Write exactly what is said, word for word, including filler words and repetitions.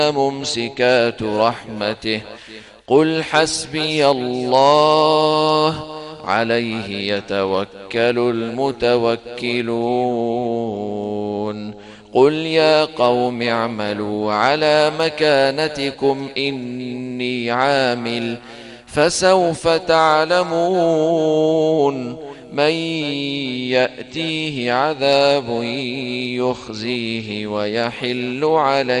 ممسكات رحمته قل حسبي الله عليه يتوكل المتوكلون قل يا قوم اعملوا على مكانتكم إني عامل فسوف تعلمون من يأتيه عذاب يخزيه ويحل عليه